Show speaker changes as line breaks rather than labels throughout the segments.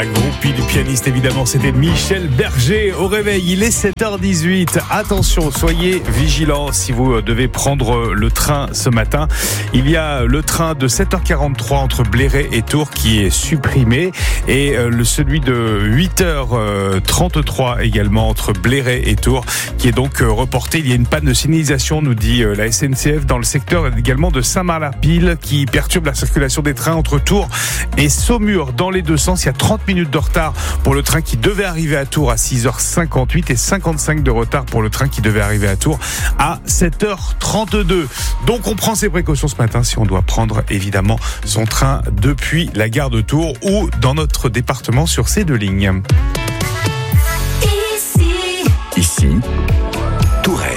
La groupie du pianiste, évidemment, c'était Michel Berger. Au réveil, il est 7h18. Attention, soyez vigilants si vous devez prendre le train ce matin. Il y a le train de 7h43 entre Bléré et Tours qui est supprimé et celui de 8h33 également entre Bléré et Tours qui est donc reporté. Il y a une panne de signalisation, nous dit la SNCF, dans le secteur également de Saint-Marc-la-Pile qui perturbe la circulation des trains entre Tours et Saumur dans les deux sens. Il y a 30 minutes de retard pour le train qui devait arriver à Tours à 6h58 et 55 de retard pour le train qui devait arriver à Tours à 7h32. Donc on prend ses précautions ce matin si on doit prendre évidemment son train depuis la gare de Tours ou dans notre département sur ces deux lignes. Ici, Touraine.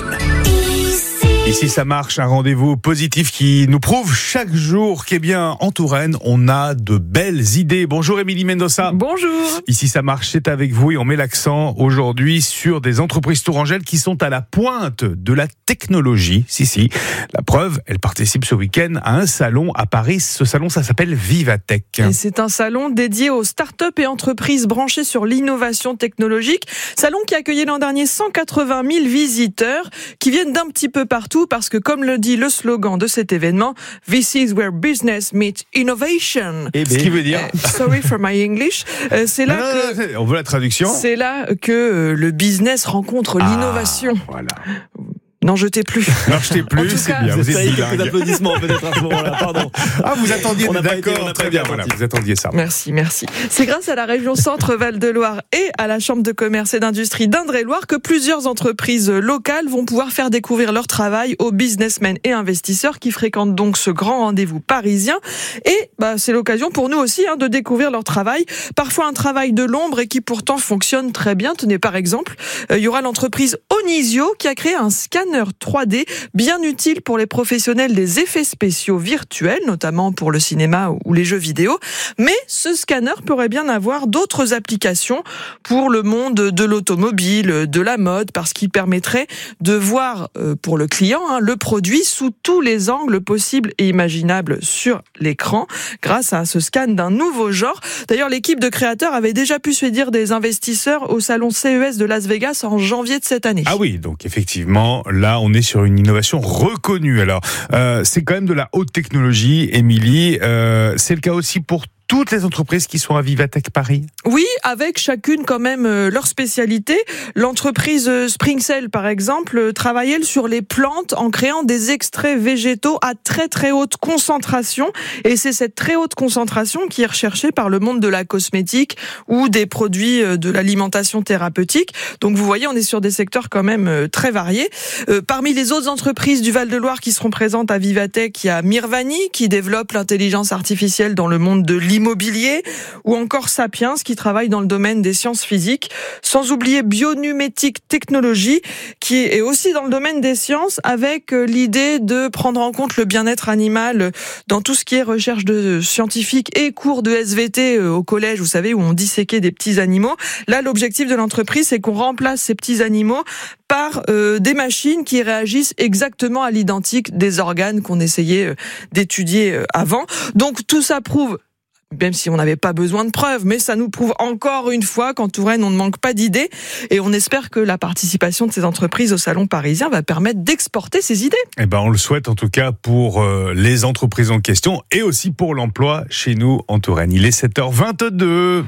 Ici, ça marche, un rendez-vous positif qui nous prouve chaque jour qu'eh bien, en Touraine, on a de belles idées. Bonjour Émilie Mendoza.
Bonjour.
Ici, ça marche, c'est avec vous et on met l'accent aujourd'hui sur des entreprises tourangelles qui sont à la pointe de la technologie. Si. La preuve, elles participent ce week-end à un salon à Paris. Ce salon, ça s'appelle Vivatech.
Et c'est un salon dédié aux startups et entreprises branchées sur l'innovation technologique. Salon qui a accueilli l'an dernier 180 000 visiteurs qui viennent d'un petit peu partout. Parce que, comme le dit le slogan de cet événement, This is where business meets innovation.
Et ce qui veut dire
sorry for my English. C'est là que
on veut la traduction.
C'est là que le business rencontre l'innovation.
Voilà.
N'en jetez plus.
N'en jetez plus, c'est bien.
Vous êtes quelques applaudissements peut-être à ce moment-là, pardon.
Ah, vous attendiez, d'accord, très bien, voilà, vous attendiez ça.
Merci. C'est grâce à la région Centre-Val de Loire et à la Chambre de commerce et d'industrie d'Indre-et-Loire que plusieurs entreprises locales vont pouvoir faire découvrir leur travail aux businessmen et investisseurs qui fréquentent donc ce grand rendez-vous parisien. Et c'est l'occasion pour nous aussi de découvrir leur travail. Parfois un travail de l'ombre et qui pourtant fonctionne très bien. Tenez par exemple, il y aura l'entreprise Onisio qui a créé un scanner 3D bien utile pour les professionnels des effets spéciaux virtuels, notamment pour le cinéma ou les jeux vidéo. Mais ce scanner pourrait bien avoir d'autres applications pour le monde de l'automobile, de la mode, parce qu'il permettrait de voir pour le client le produit sous tous les angles possibles et imaginables sur l'écran, grâce à ce scan d'un nouveau genre. D'ailleurs, l'équipe de créateurs avait déjà pu séduire des investisseurs au salon CES de Las Vegas en janvier de cette année.
Ah oui, donc effectivement, là, on est sur une innovation reconnue. Alors, c'est quand même de la haute technologie, Émilie. C'est le cas aussi pour toutes les entreprises qui sont à Vivatech Paris?
Oui, avec chacune quand même leur spécialité. L'entreprise Springcell, par exemple, travaille elle sur les plantes en créant des extraits végétaux à très très haute concentration. Et c'est cette très haute concentration qui est recherchée par le monde de la cosmétique ou des produits de l'alimentation thérapeutique. Donc vous voyez, on est sur des secteurs quand même très variés. Parmi les autres entreprises du Val-de-Loire qui seront présentes à Vivatech, il y a Mirvani qui développe l'intelligence artificielle dans le monde de l'immobilier, ou encore Sapiens qui travaille dans le domaine des sciences physiques, sans oublier Bionumétique Technologie qui est aussi dans le domaine des sciences avec l'idée de prendre en compte le bien-être animal dans tout ce qui est recherche de scientifiques et cours de SVT au collège, vous savez, où on disséquait des petits animaux. Là, l'objectif de l'entreprise, c'est qu'on remplace ces petits animaux par des machines qui réagissent exactement à l'identique des organes qu'on essayait d'étudier avant. Donc tout ça prouve, même si on n'avait pas besoin de preuves, mais ça nous prouve encore une fois qu'en Touraine, on ne manque pas d'idées. Et on espère que la participation de ces entreprises au salon parisien va permettre d'exporter ces idées.
On le souhaite en tout cas pour les entreprises en question et aussi pour l'emploi chez nous en Touraine. Il est 7h22.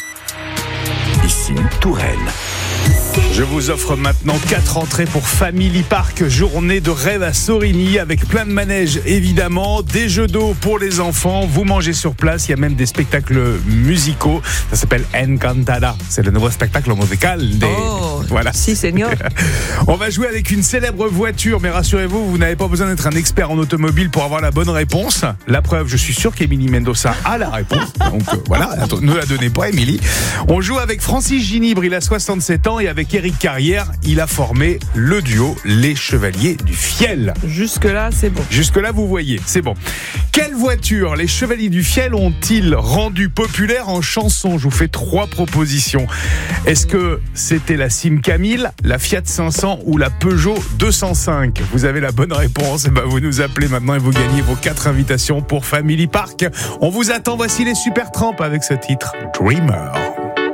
Ici, Touraine. Je vous offre maintenant 4 entrées pour Family Park, journée de rêve à Sorigny avec plein de manèges évidemment, des jeux d'eau pour les enfants, vous mangez sur place, il y a même des spectacles musicaux, ça s'appelle Encantada, c'est le nouveau spectacle musical des...
Voilà. Si, seigneur.
On va jouer avec une célèbre voiture, mais rassurez-vous, vous n'avez pas besoin d'être un expert en automobile pour avoir la bonne réponse. La preuve, je suis sûr qu'Émilie Mendoza a la réponse. Donc voilà, ne la donnez pas, Émilie. On joue avec Francis Ginibre, il a 67 ans, et avec Éric Carrière, il a formé le duo Les Chevaliers du Fiel.
Jusque-là, c'est bon.
Jusque-là, vous voyez, c'est bon. Quelle voiture les Chevaliers du Fiel ont-ils rendu populaire en chanson? Je vous fais 3 propositions. Est-ce que c'était la Simca-1000, la Fiat 500 ou la Peugeot 205? Vous avez la bonne réponse. Vous nous appelez maintenant et vous gagnez vos 4 invitations pour Family Park. On vous attend. Voici les Supertramp avec ce titre Dreamer.